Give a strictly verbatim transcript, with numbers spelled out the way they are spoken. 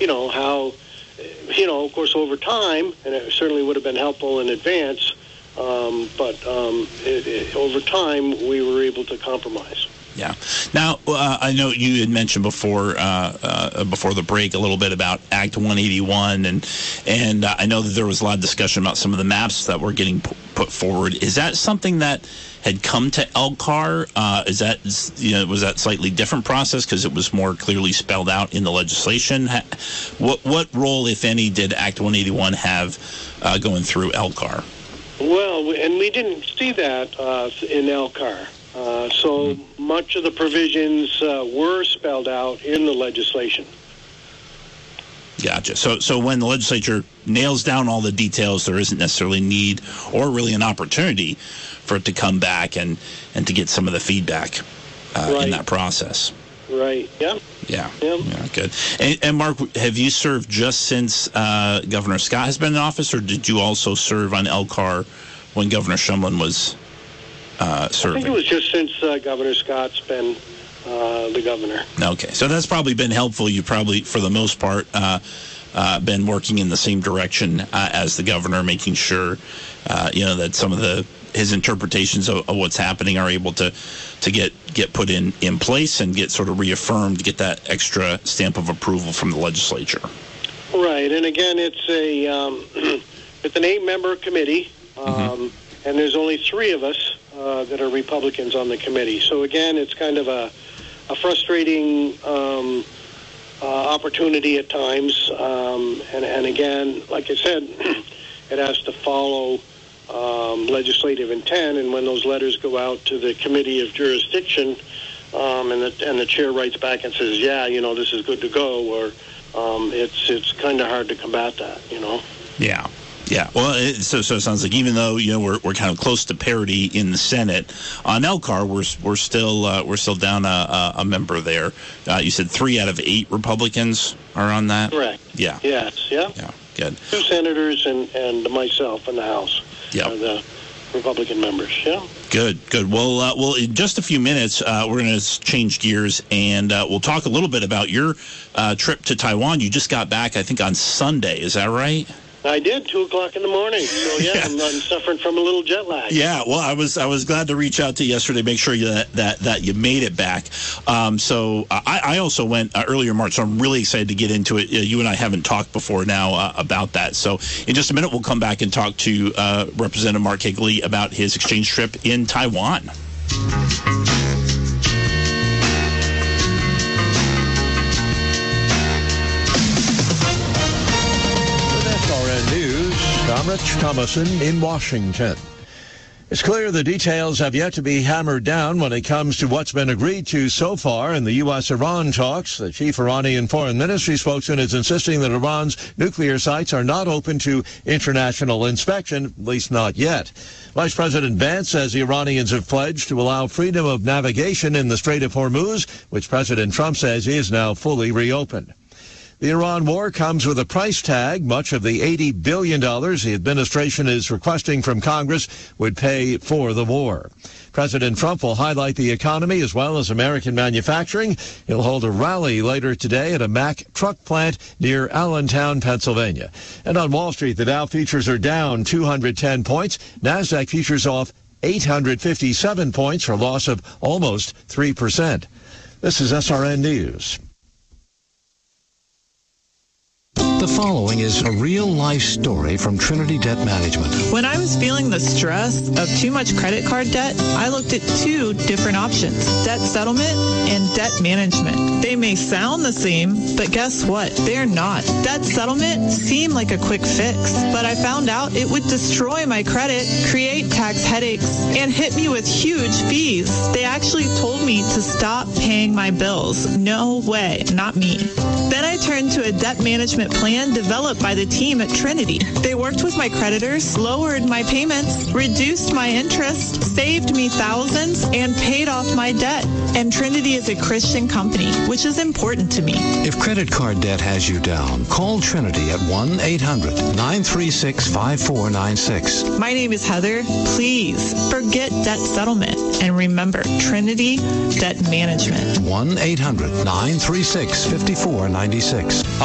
you know, how, you know, of course, over time, and it certainly would have been helpful in advance, um, but um, it, it, over time, we were able to compromise. Yeah. Now, uh, I know you had mentioned before uh, uh, before the break a little bit about Act one eighty-one, and and uh, I know that there was a lot of discussion about some of the maps that were getting p- put forward. Is that something that had come to L C A R? Uh, is that, you know, was that slightly different process because it was more clearly spelled out in the legislation? What what role, if any, did Act one eighty-one have uh, going through L C A R? Well, and we didn't see that uh, in L C A R. Uh, so mm-hmm. much of the provisions uh, were spelled out in the legislation. Gotcha. So so when the legislature nails down all the details, there isn't necessarily need or really an opportunity for it to come back and, and to get some of the feedback uh, right. in that process. Right. Yeah. Yeah. Yeah. yeah good. And, and Mark, have you served just since uh, Governor Scott has been in office, or did you also serve on L C A R when Governor Shumlin was uh, serving? I think it was just since uh, Governor Scott's been uh, the governor. Okay. So that's probably been helpful. You probably, for the most part, uh, uh, been working in the same direction uh, as the governor, making sure, uh, you know, that some of the his interpretations of, of what's happening are able to to get get put in, in place and get sort of reaffirmed, get that extra stamp of approval from the legislature. Right, and again, it's a um, it's an eight-member committee, um, mm-hmm. and there's only three of us uh, that are Republicans on the committee. So again, it's kind of a a frustrating um, uh, opportunity at times, um, and and again, like I said, it has to follow Um, legislative intent, and when those letters go out to the committee of jurisdiction, um, and the and the chair writes back and says, "Yeah, you know, this is good to go," or um, it's it's kind of hard to combat that, you know. Yeah, yeah. Well, it, so so it sounds like even though you know we're we're kind of close to parity in the Senate on L C A R, we're we're still uh, we're still down a, a member there. Uh, you said three out of eight Republicans are on that. Correct. Yeah. Yes. Yeah. Yeah. Good. Two senators and and myself in the House. Yeah. The Republican members, yeah. Good, good. Well, uh, well, in just a few minutes, uh, we're going to change gears, and uh, we'll talk a little bit about your uh, trip to Taiwan. You just got back, I think, on Sunday. Is that right? I did, two o'clock in the morning. So, yeah, yeah. I'm, I'm suffering from a little jet lag. Yeah, well, I was I was glad to reach out to you yesterday, make sure you, that, that that you made it back. Um, so uh, I, I also went uh, earlier in March, so I'm really excited to get into it. Uh, you and I haven't talked before now uh, about that. So in just a minute, we'll come back and talk to uh, Representative Mark Higley about his exchange trip in Taiwan. I'm Rich Thomason in Washington. It's clear the details have yet to be hammered down when it comes to what's been agreed to so far in the U S Iran talks. The chief Iranian foreign ministry spokesman is insisting that Iran's nuclear sites are not open to international inspection, at least not yet. Vice President Vance says the Iranians have pledged to allow freedom of navigation in the Strait of Hormuz, which President Trump says is now fully reopened. The Iran war comes with a price tag. Much of the eighty billion dollars the administration is requesting from Congress would pay for the war. President Trump will highlight the economy as well as American manufacturing. He'll hold a rally later today at a Mack truck plant near Allentown, Pennsylvania. And on Wall Street, the Dow futures are down two hundred ten points. NASDAQ futures off eight hundred fifty-seven points for a loss of almost three percent. This is S R N News. The following is a real-life story from Trinity Debt Management. When I was feeling the stress of too much credit card debt, I looked at two different options, debt settlement and debt management. They may sound the same, but guess what? They're not. Debt settlement seemed like a quick fix, but I found out it would destroy my credit, create tax headaches, and hit me with huge fees. They actually told me to stop paying my bills. No way, not me. Then I turned to a debt management plan developed by the team at Trinity. They worked with my creditors, lowered my payments, reduced my interest, saved me thousands, and paid off my debt. And Trinity is a Christian company, which is important to me. If credit card debt has you down, call Trinity at one eight hundred nine three six five four nine six. My name is Heather. Please forget debt settlement and remember Trinity Debt Management. one eight hundred nine three six five four nine six.